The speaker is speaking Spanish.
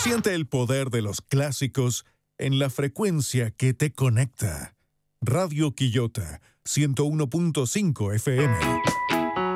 Siente el poder de los clásicos en la frecuencia que te conecta. Radio Quillota, 101.5 FM.